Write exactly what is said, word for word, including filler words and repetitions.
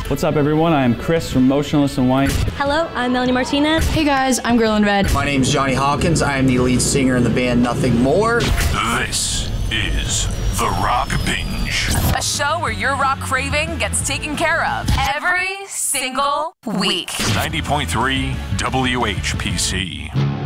What's up, everyone? I am Chris from Motionless in White. Hello, I'm Melanie Martinez. Hey guys, I'm Girl in Red. My name's Johnny Hawkins. I am the lead singer in the band Nothing More. This is The Rock Binge, a show where your rock craving gets taken care of every single week. ninety point three W H P C.